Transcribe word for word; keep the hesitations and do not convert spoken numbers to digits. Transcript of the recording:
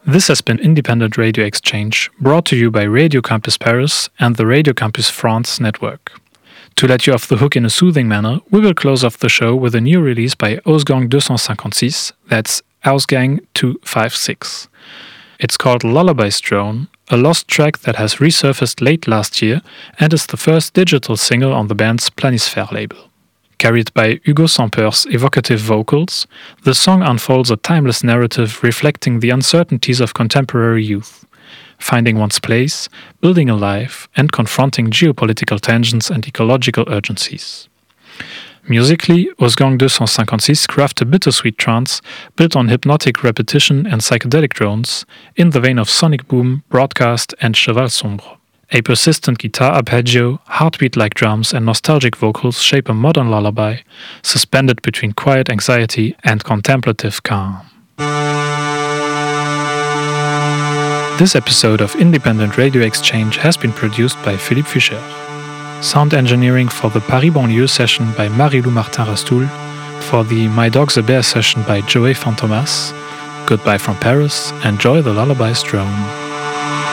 This has been Independent Radio Exchange, brought to you by Radio Campus Paris and the Radio Campus France network. To let you off the hook in a soothing manner, we will close off the show with a new release by Ausgang two cent fifty-six, that's Ausgang two fifty-six. It's called Lullaby's Drone, a lost track that has resurfaced late last year and is the first digital single on the band's Planisphère label. Carried by Hugo Sampeur's evocative vocals, the song unfolds a timeless narrative reflecting the uncertainties of contemporary youth, finding one's place, building a life, and confronting geopolitical tensions and ecological urgencies. Musically, Ausgang two cent fifty-six craft a bittersweet trance built on hypnotic repetition and psychedelic drones, in the vein of Sonic Boom, Broadcast, and Cheval Sombre. A persistent guitar arpeggio, heartbeat-like drums, and nostalgic vocals shape a modern lullaby, suspended between quiet anxiety and contemplative calm. This episode of Independent Radio Exchange has been produced by Philippe Fischer. Sound engineering for the Paris Banlieue session by Marie-Lou Martin-Rastoul, for the My Dog's a Bear session by Joey Fantomas. Goodbye from Paris, enjoy the Lullaby's Drone.